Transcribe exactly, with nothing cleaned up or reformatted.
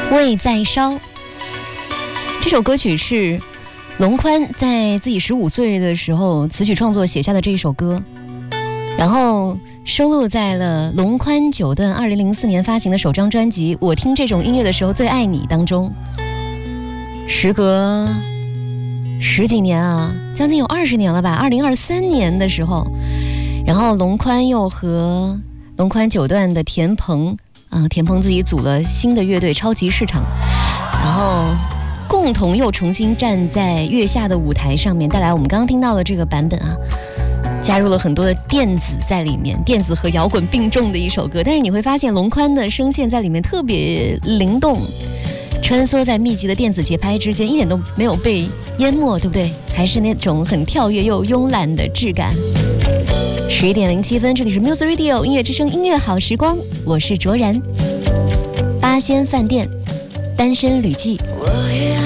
味在烧。这首歌曲是龙宽在自己十五岁的时候词曲创作写下的这一首歌，然后收录在了龙宽九段二零零四年发行的首张专辑《我听这种音乐的时候最爱你》当中。时隔十几年啊，将近有二十年了吧，二零二三年的时候，然后龙宽又和龙宽九段的田鹏啊，田鹏自己组了新的乐队超级市场，然后共同又重新站在月下的舞台上面，带来我们刚刚听到的这个版本啊，加入了很多的电子在里面，电子和摇滚并重的一首歌。但是你会发现龙宽的声线在里面特别灵动，穿梭在密集的电子节拍之间，一点都没有被淹没，对不对？还是那种很跳跃又慵懒的质感。十一点零七分，这里是 Music Radio 音乐之声音乐好时光，我是卓然。八仙饭店单身旅记。 我也